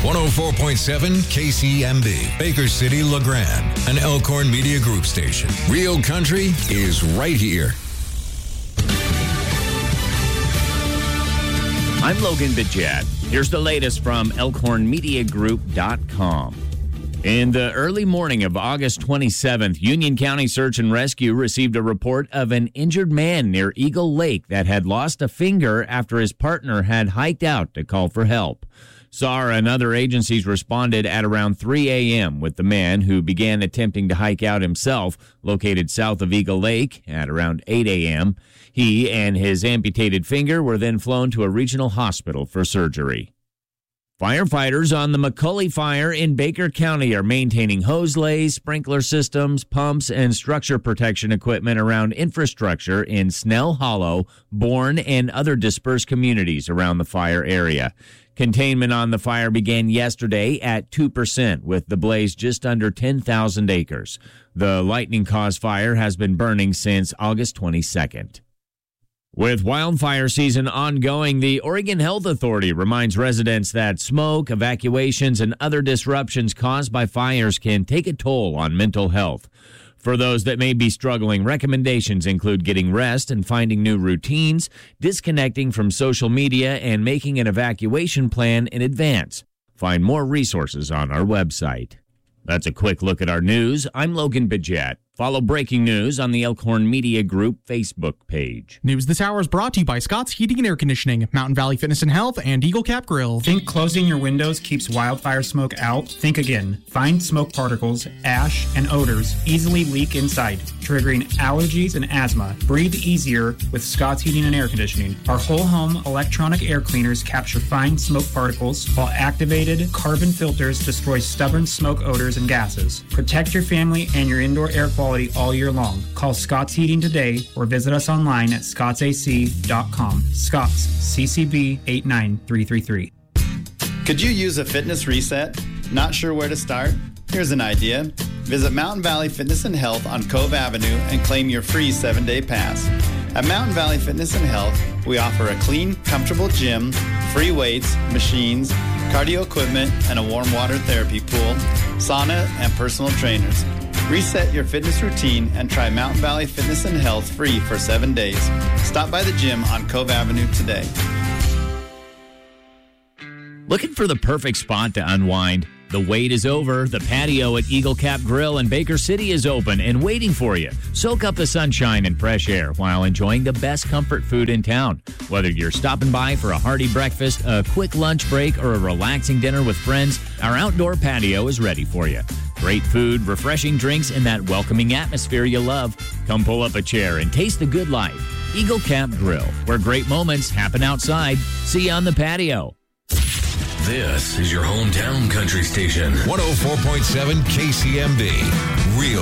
104.7 KCMB, Baker City, LeGrand, an Elkhorn Media Group station. Real country is right here. I'm Logan Bidget. Here's the latest from ElkhornMediaGroup.com. In the early morning of August 27th, Union County Search and Rescue received a report of an injured man near Eagle Lake that had lost a finger after his partner had hiked out to call for help. SAR and other agencies responded at around 3 a.m. with the man, who began attempting to hike out himself, located south of Eagle Lake at around 8 a.m. He and his amputated finger were then flown to a regional hospital for surgery. Firefighters on the McCully Fire in Baker County are maintaining hose lays, sprinkler systems, pumps, and structure protection equipment around infrastructure in Snell Hollow, Bourne, and other dispersed communities around the fire area. Containment on the fire began yesterday at 2%, with the blaze just under 10,000 acres. The lightning-caused fire has been burning since August 22nd. With wildfire season ongoing, the Oregon Health Authority reminds residents that smoke, evacuations, and other disruptions caused by fires can take a toll on mental health. For those that may be struggling, recommendations include getting rest and finding new routines, disconnecting from social media, and making an evacuation plan in advance. Find more resources on our website. That's a quick look at our news. I'm Logan Bidget. Follow breaking news on the Elkhorn Media Group Facebook page. News this hour is brought to you by Scott's Heating and Air Conditioning, Mountain Valley Fitness and Health, and Eagle Cap Grill. Think closing your windows keeps wildfire smoke out? Think again. Fine smoke particles, ash, and odors easily leak inside, triggering allergies and asthma. Breathe easier with Scott's Heating and Air Conditioning. Our whole home electronic air cleaners capture fine smoke particles, while activated carbon filters destroy stubborn smoke odors and gases. Protect your family and your indoor air quality all year long. Call Scott's Heating today or visit us online at scottsac.com. Scott's, CCB 89333. Could you use a fitness reset? Not sure where to start? Here's an idea. Visit Mountain Valley Fitness and Health on Cove Avenue and claim your free 7-day pass. At Mountain Valley Fitness and Health, we offer a clean, comfortable gym, free weights, machines, cardio equipment, and a warm water therapy pool, sauna, and personal trainers. Reset your fitness routine and try Mountain Valley Fitness and Health free for 7 days. Stop by the gym on Cove Avenue today. Looking for the perfect spot to unwind? The wait is over. The patio at Eagle Cap Grill in Baker City is open and waiting for you. Soak up the sunshine and fresh air while enjoying the best comfort food in town. Whether you're stopping by for a hearty breakfast, a quick lunch break, or a relaxing dinner with friends, our outdoor patio is ready for you. Great food, refreshing drinks, and that welcoming atmosphere you love. Come pull up a chair and taste the good life. Eagle Cap Grill, where great moments happen outside. See you on the patio. This is your hometown country station, 104.7 KCMB. Real